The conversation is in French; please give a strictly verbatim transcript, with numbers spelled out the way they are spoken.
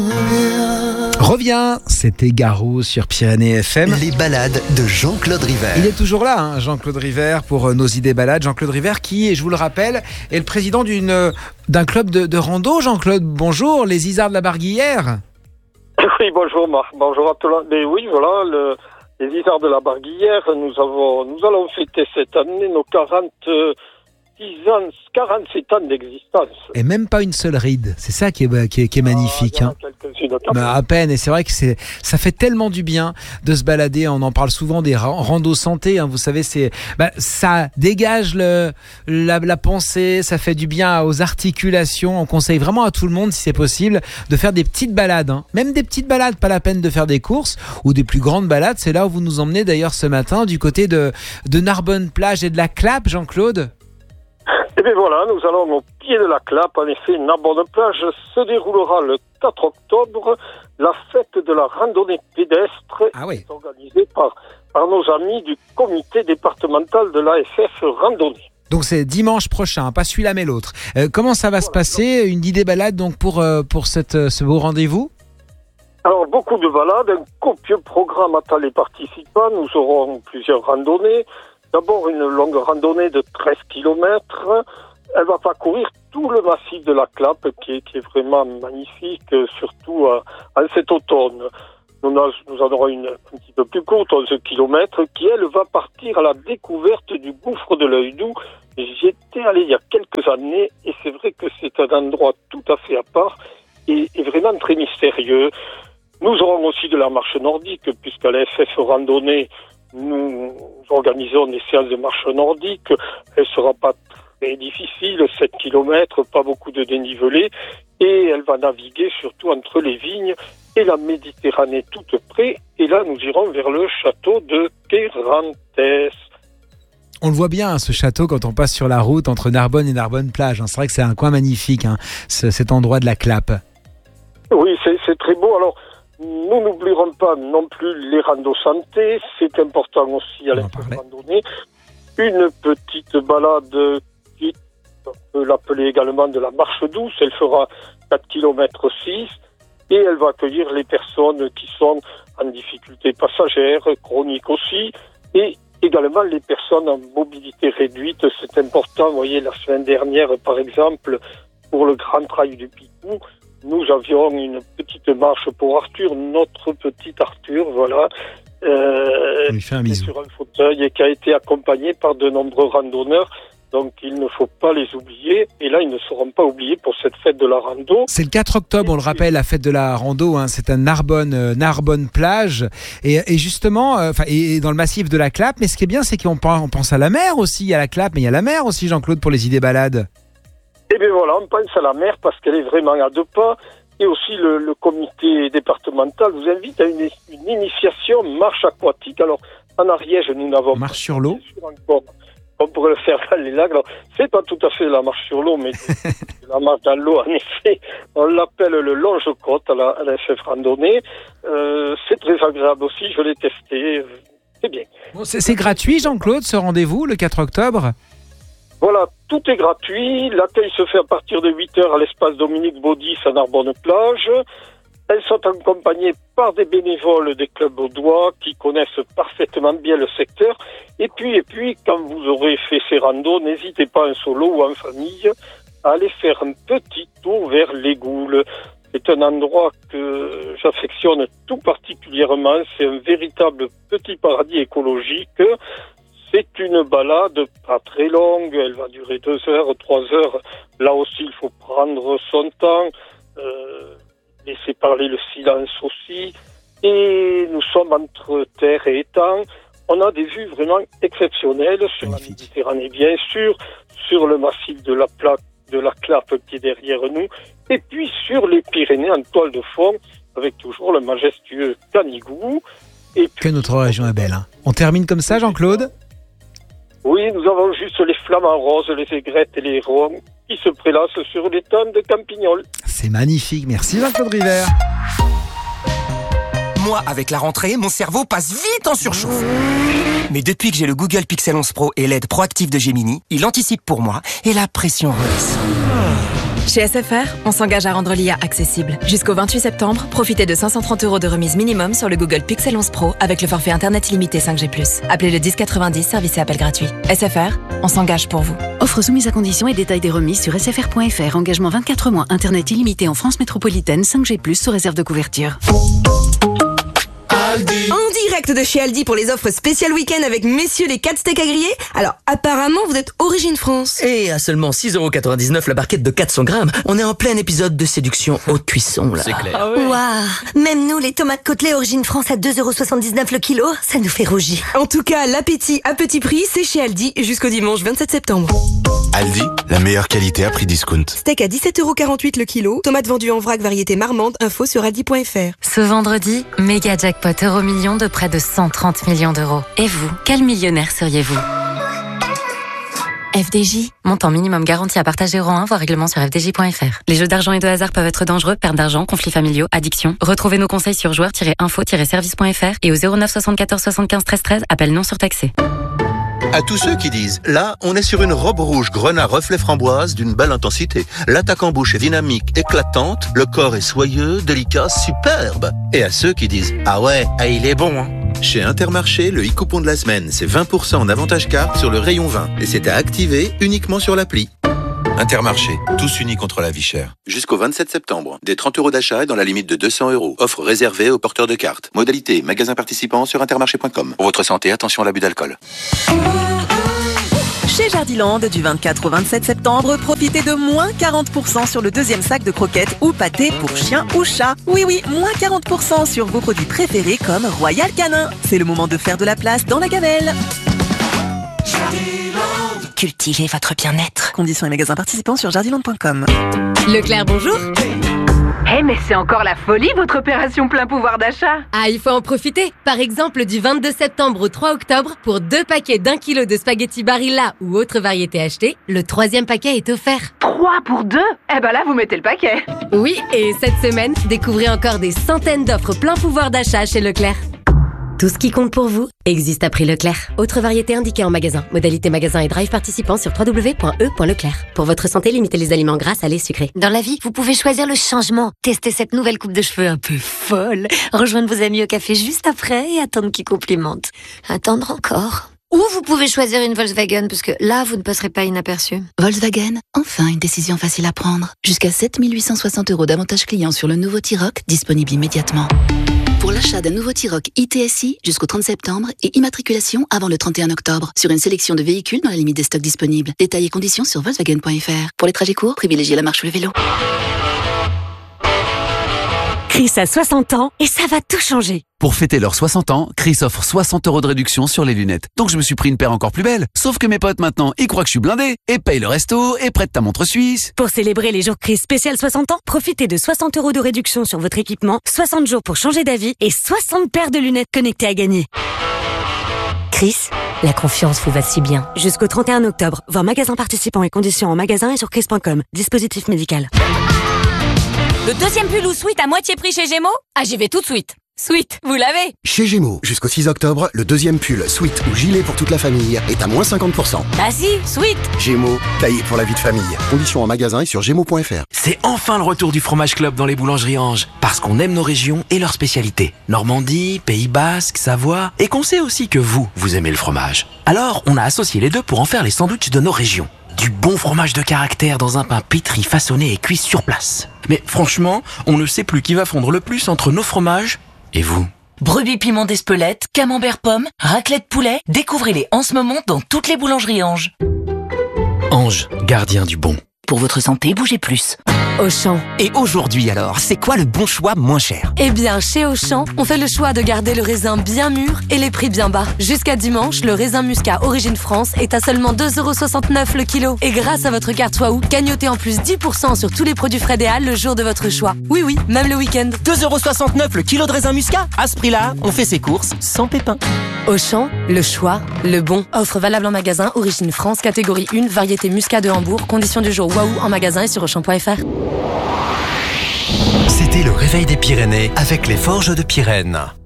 Revient, c'était Garou sur Pyrénées F M. Les balades de Jean-Claude River. Il est toujours là, hein, Jean-Claude River, pour nos idées balades. Jean-Claude River qui, je vous le rappelle, est le président d'une, d'un club de, de rando. Jean-Claude, bonjour, les Isards de la Barguillère. Oui, bonjour Marc, bonjour à tout le monde. Mais oui, voilà, le, les Isards de la Barguillère, nous avons, nous allons fêter cette année nos quarante-six ans, quarante-sept ans d'existence. Et même pas une seule ride, c'est ça qui est, qui est, qui est magnifique. Ah, hein. Bah, à peine, et c'est vrai que c'est, ça fait tellement du bien de se balader. On en parle souvent des randos santé, hein, vous savez, c'est, bah, ça dégage le, la, la pensée, ça fait du bien aux articulations. On conseille vraiment à tout le monde, si c'est possible, de faire des petites balades, hein. Même des petites balades, pas la peine de faire des courses ou des plus grandes balades. C'est là où vous nous emmenez d'ailleurs ce matin, du côté de, de Narbonne-Plage et de la Clappe, Jean-Claude. Et bien voilà, nous allons au pied de la Clappe. En effet, Narbonne-Plage se déroulera le quatre octobre. La fête de la randonnée pédestre ah oui. est organisée par, par nos amis du comité départemental de l'A F F Randonnée. Donc c'est dimanche prochain, pas celui-là mais l'autre. Euh, comment ça va voilà, se passer? Une idée balade donc pour, euh, pour cette, ce beau rendez-vous? Alors, beaucoup de balades, un copieux programme attend les participants. Nous aurons plusieurs randonnées. D'abord, une longue randonnée de treize kilomètres. Elle va parcourir tout le massif de la Clappe, qui est, qui est vraiment magnifique, surtout euh, en cet automne. Nous, nous en aurons une un petit peu plus courte, onze kilomètres, qui, elle, va partir à la découverte du gouffre de l'Œil Doux. J'y étais allé il y a quelques années, et c'est vrai que c'est un endroit tout à fait à part, et, et vraiment très mystérieux. Nous aurons aussi de la marche nordique, puisqu'à la F F Randonnée, nous organisons des séances de marche nordique. Elle ne sera pas très difficile, sept kilomètres, pas beaucoup de dénivelé, et elle va naviguer surtout entre les vignes et la Méditerranée toute près. Et là, nous irons vers le château de Queyrantes. On le voit bien, ce château, quand on passe sur la route entre Narbonne et Narbonne-Plage. C'est vrai que c'est un coin magnifique, hein, ce, cet endroit de la Clappe. Oui, c'est, c'est très beau. Alors, nous n'oublierons pas non plus les randos santé, c'est important aussi à la randonnée. Une petite balade qui, on peut l'appeler également de la marche douce, elle fera quatre kilomètres six et elle va accueillir les personnes qui sont en difficulté passagère, chronique aussi, et également les personnes en mobilité réduite. C'est important, vous voyez, la semaine dernière par exemple, pour le Grand Trail du Picou, nous avions une petite marche pour Arthur, notre petit Arthur, voilà, euh, il fait un bisou. Sur un fauteuil et qui a été accompagné par de nombreux randonneurs. Donc il ne faut pas les oublier. Et là, ils ne seront pas oubliés pour cette fête de la rando. C'est le quatre octobre, on le rappelle, la fête de la rando. Hein, c'est à Narbonne, euh, Narbonne-Plage. Et, et justement, euh, et dans le massif de la Clappe. Mais ce qui est bien, c'est qu'on pense, on pense à la mer aussi. Il y a la Clappe, mais il y a la mer aussi, Jean-Claude, pour les idées balades. Eh bien voilà, on pense à la mer parce qu'elle est vraiment à deux pas. Et aussi le, le comité départemental vous invite à une, une initiation marche aquatique. Alors en Ariège, nous n'avons marche sur l'eau encore. On pourrait le faire dans les lacs. Alors, c'est pas tout à fait la marche sur l'eau, mais la marche dans l'eau, en effet. On l'appelle le longe-côte à la, à la F F Randonnée. Euh, c'est très agréable aussi, je l'ai testé. C'est bien. Bon, c'est, c'est gratuit, Jean-Claude, ce rendez-vous, le quatre octobre? Voilà, tout est gratuit. L'accueil se fait à partir de huit heures à l'espace Dominique Baudis à Narbonne-Plage. Elles sont accompagnées par des bénévoles des clubs audois qui connaissent parfaitement bien le secteur. Et puis, et puis, quand vous aurez fait ces randos, n'hésitez pas en solo ou en famille à aller faire un petit tour vers les Goules. C'est un endroit que j'affectionne tout particulièrement. C'est un véritable petit paradis écologique. C'est une balade pas très longue. Elle va durer deux heures, trois heures. Là aussi, il faut prendre son temps. Euh, laisser parler le silence aussi. Et nous sommes entre terre et étang. On a des vues vraiment exceptionnelles sur Magnifique. La Méditerranée, bien sûr, sur le massif de la plaque de la Clappe qui est derrière nous, et puis sur les Pyrénées en toile de fond, avec toujours le majestueux Canigou. Et puis, que notre région est belle. Hein. On termine comme ça, Jean-Claude ? Oui, nous avons juste les flamants roses, les aigrettes et les hérons qui se prélassent sur les tonnes de Campignols. C'est magnifique, merci Jean-Claude River. Moi, avec la rentrée, mon cerveau passe vite en surchauffe. Mais depuis que j'ai le Google Pixel onze Pro et l'aide proactive de Gemini, il anticipe pour moi et la pression redescend. Chez S F R, on s'engage à rendre l'I A accessible. Jusqu'au vingt-huit septembre, profitez de cinq cent trente euros de remise minimum sur le Google Pixel onze Pro avec le forfait Internet illimité cinq G plus. Appelez le dix quatre-vingt-dix, service et appel gratuit. S F R, on s'engage pour vous. Offre soumise à conditions et détails des remises sur s f r point f r. Engagement vingt-quatre mois, Internet illimité en France métropolitaine, cinq G plus, sous réserve de couverture. Aldi. En direct de chez Aldi pour les offres spéciales week-end avec messieurs les quatre steaks à griller. Alors apparemment vous êtes origine France. Et à seulement six euros quatre-vingt-dix-neuf la barquette de quatre cents grammes, on est en plein épisode de séduction haute cuisson là. C'est clair. Ah ouais. Waouh. Même nous les tomates côtelées origine France à deux euros soixante-dix-neuf le kilo, ça nous fait rougir. En tout cas l'appétit à petit prix c'est chez Aldi jusqu'au dimanche vingt-sept septembre. Aldi, la meilleure qualité à prix discount. Steak à dix-sept euros quarante-huit le kilo, tomates vendues en vrac variété marmande, info sur aldi point f r. Ce vendredi, méga jackpot euro million de près de cent trente millions d'euros. Et vous, quel millionnaire seriez-vous ? F D J, montant minimum garanti à partager euro un, voire règlement sur f d j point f r. Les jeux d'argent et de hasard peuvent être dangereux, perte d'argent, conflits familiaux, addiction. Retrouvez nos conseils sur joueurs tiret info tiret service point f r et au zéro neuf soixante-quatorze soixante-quinze treize treize, appel non surtaxé. À tous ceux qui disent, là, on est sur une robe rouge grenat reflet framboise d'une belle intensité. L'attaque en bouche est dynamique, éclatante, le corps est soyeux, délicat, superbe. Et à ceux qui disent, ah ouais, ah il est bon, hein. Chez Intermarché, le e-coupon de la semaine, c'est vingt pour cent en avantage carte sur le rayon vin. Et c'est à activer uniquement sur l'appli. Intermarché, tous unis contre la vie chère. Jusqu'au vingt-sept septembre, des trente euros d'achat et dans la limite de deux cents euros. Offre réservée aux porteurs de cartes. Modalité, magasin participant sur intermarché point com. Pour votre santé, attention à l'abus d'alcool. Chez Jardiland, du vingt-quatre au vingt-sept septembre, profitez de moins quarante pour cent sur le deuxième sac de croquettes ou pâtés pour chien ou chat. Oui, oui, moins quarante pour cent sur vos produits préférés comme Royal Canin. C'est le moment de faire de la place dans la gamelle. Cultivez votre bien-être. Conditions et magasins participants sur jardiland point com. Leclerc, bonjour. Eh hey, mais c'est encore la folie votre opération plein pouvoir d'achat. Ah, il faut en profiter. Par exemple, du vingt-deux septembre au trois octobre, pour deux paquets d'un kilo de spaghettis Barilla ou autre variété achetée, le troisième paquet est offert. Trois pour deux ? Eh ben là, vous mettez le paquet. Oui, et cette semaine, découvrez encore des centaines d'offres plein pouvoir d'achat chez Leclerc. Tout ce qui compte pour vous existe à prix Leclerc. Autre variété indiquée en magasin. Modalité magasin et drive participant sur w w w point e point leclerc. Pour votre santé, limitez les aliments gras, salés, sucrés. Dans la vie, vous pouvez choisir le changement. Testez cette nouvelle coupe de cheveux un peu folle. Rejoindre vos amis au café juste après et attendre qu'ils complimentent. Attendre encore. Ou vous pouvez choisir une Volkswagen, parce que là, vous ne passerez pas inaperçu. Volkswagen, enfin une décision facile à prendre. Jusqu'à sept mille huit cent soixante euros d'avantage client sur le nouveau T-Roc, disponible immédiatement. Pour l'achat d'un nouveau T-Roc I T S I jusqu'au trente septembre et immatriculation avant le trente et un octobre sur une sélection de véhicules dans la limite des stocks disponibles. Détails et conditions sur volkswagen point f r. Pour les trajets courts, privilégiez la marche ou le vélo. Chris a soixante ans et ça va tout changer. Pour fêter leurs soixante ans, Chris offre soixante euros de réduction sur les lunettes. Donc je me suis pris une paire encore plus belle. Sauf que mes potes maintenant, ils croient que je suis blindé et payent le resto et prêtent ta montre suisse. Pour célébrer les jours Chris spécial soixante ans, profitez de soixante euros de réduction sur votre équipement, soixante jours pour changer d'avis et soixante paires de lunettes connectées à gagner. Chris, la confiance vous va si bien. Jusqu'au trente et un octobre, voir magasin participants et conditions en magasin et sur chris point com. Dispositif médical. Le deuxième pull ou sweat à moitié prix chez Gémeaux ? Ah, j'y vais tout de suite. Sweat, vous l'avez ? Chez Gémeaux, jusqu'au six octobre, le deuxième pull, sweat ou gilet pour toute la famille est à moins cinquante pour cent. Bah si, sweat. Gémeaux, taillé pour la vie de famille. Conditions en magasin et sur gémeaux point f r. C'est enfin le retour du fromage club dans les boulangeries Ange. Parce qu'on aime nos régions et leurs spécialités. Normandie, Pays Basque, Savoie. Et qu'on sait aussi que vous, vous aimez le fromage. Alors, on a associé les deux pour en faire les sandwichs de nos régions. Du bon fromage de caractère dans un pain pétri, façonné et cuit sur place. Mais franchement, on ne sait plus qui va fondre le plus entre nos fromages et vous. Brebis piment d'Espelette, camembert pomme, raclette poulet, découvrez-les en ce moment dans toutes les boulangeries Ange. Ange, gardien du bon. Pour votre santé, bougez plus. Auchan. Et aujourd'hui alors, c'est quoi le bon choix moins cher ? Eh bien, chez Auchan, on fait le choix de garder le raisin bien mûr et les prix bien bas. Jusqu'à dimanche, le raisin muscat Origine France est à seulement deux euros soixante-neuf le kilo. Et grâce à votre carte Waouh, gagnotez en plus dix pour cent sur tous les produits frais Déal le jour de votre choix. Oui, oui, même le week-end. deux euros soixante-neuf le kilo de raisin muscat ? À ce prix-là, on fait ses courses sans pépin. Auchan, le choix, le bon. Offre valable en magasin, Origine France, catégorie un, variété muscat de Hambourg. Conditions du jour Waouh en magasin et sur auchan point f r. C'était le réveil des Pyrénées avec les Forges de Pyrène.